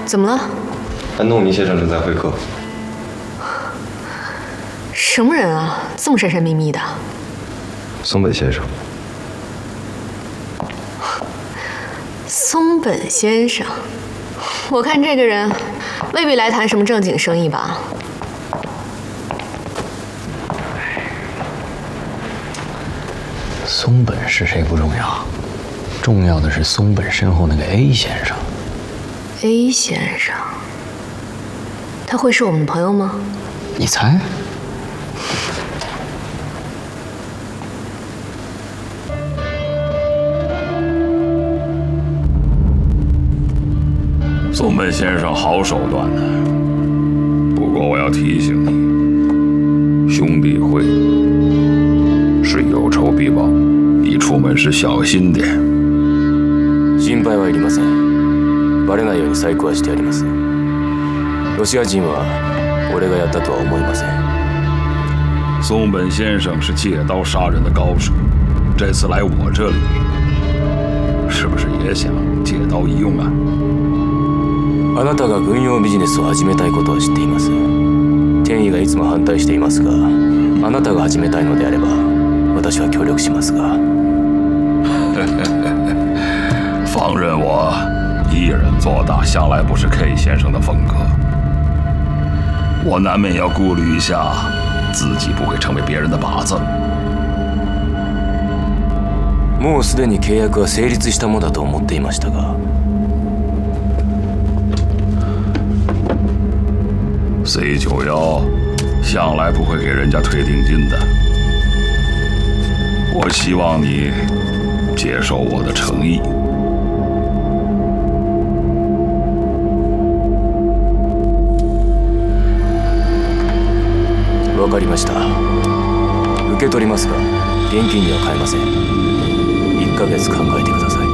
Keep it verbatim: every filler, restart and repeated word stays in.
怎么了？ 安东尼先生正在会客。 什么人啊？这么神神秘秘的。 松本先生。 松本先生，我看这个人未必来谈什么正经生意吧。 松本是谁不重要，重要的是松本身后那个 A 先生。 A 先生，他会是我们的朋友吗？ 你猜？ 松本先生好手段呢，不过我要提醒你，兄弟会是有仇必报，你出门时小心点。 心配はいりません。バレないように細工はしてやります。ロシア人は俺がやったとは思いません。 松本先生是借刀杀人的高手，这次来我这里，是不是也想借刀一用啊？ あなたが軍用ビジネスを始めたいことは知っています。天意がいつも反対していますが、あなたが始めたいのであれば、私は協力しますが。 放任我一人做大，向来不是 K 先生的风格。我难免要顾虑一下，自己不会成为别人的靶子。 もうすでに契約は成立したものだと思っていましたが。 C 九幺向来不会给人家退定金的，我希望你接受我的诚意。 わかりました。受け取りますが、現金には買えません。いっかげつ考えてください。